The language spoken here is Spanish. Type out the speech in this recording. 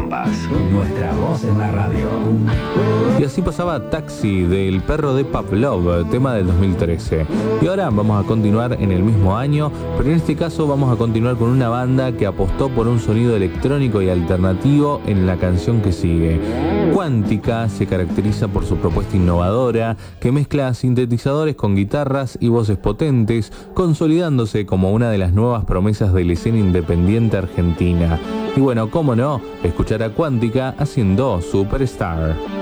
Pampas. Nuestra voz en la radio. Y así pasaba Taxi del Perro de Pavlov, tema del 2013. Y ahora vamos a continuar en el mismo año, pero en este caso vamos a continuar con una banda que apostó por un sonido electrónico y alternativo en la canción que sigue. Cuántica se caracteriza por su propuesta innovadora, que mezcla sintetizadores con guitarras y voces potentes, consolidándose como una de las nuevas promesas de la escena independiente argentina. Y bueno, cómo no, escuchar a Cuántica haciendo Superstar.